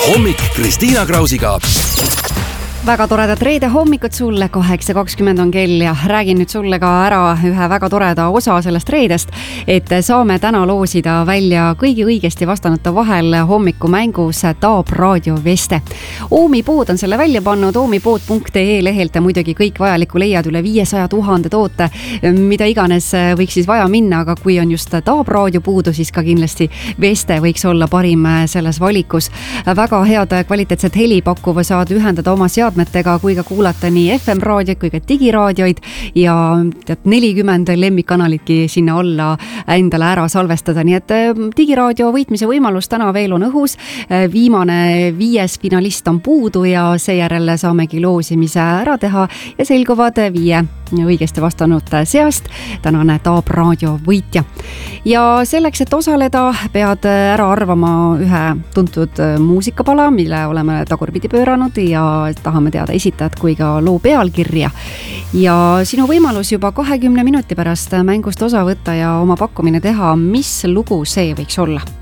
hommik Kristiina Krausiga. Väga toredat reede hommikut sulle, 8.20 on kell ja räägin nüüd sulle ka ära ühe väga toreda osa sellest reedest, et saame täna loosida välja kõigi õigesti vastanute vahel hommikumängus Taab Raadio Veste. Oomi-pood on selle välja pannud, oomipood.ee lehelt ja muidugi kõik vajalikku leiad üle 500 000 toote, mida iganes võiks siis vaja minna, aga kui on just Taab Raadio puudu, siis ka kindlasti Veste võiks olla parim selles valikus. Väga head kvaliteetset heli pakkuva saad ühendada oma seadmetega, kui ka kuulata nii FM raadiot kui ka digiraadioid ja 40 lemmikkanaalitki sinna alla endale ära salvestada. Nii et digiraadio võitmise võimalus täna veel on õhus. Viimane 5 finalist on puudu ja seejärel saamegi loosimise ära teha ja selguvad 5 õigesti vastanute seast tänane Taab Raadio võitja. Ja selleks, et osaleda, pead ära arvama ühe tuntud muusikapala, mille oleme tagurpidi pööranud ja tahame teada esitajat kui ka loo pealkirja. Ja sinu võimalus juba 20 minuti pärast mängust osa võtta ja oma pakkumine teha, mis lugu see võiks olla?